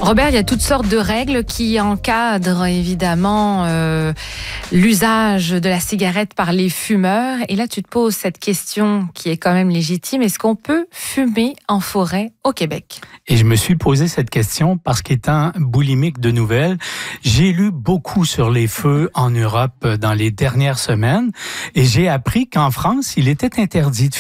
Robert, il y a toutes sortes de règles qui encadrent évidemment l'usage de la cigarette par les fumeurs. Et là, tu te poses cette question qui est quand même légitime. Est-ce qu'on peut fumer en forêt au Québec? Et je me suis posé cette question parce qu'étant boulimique de nouvelles, j'ai lu beaucoup sur les feux en Europe dans les dernières semaines et j'ai appris qu'en France, il était interdit de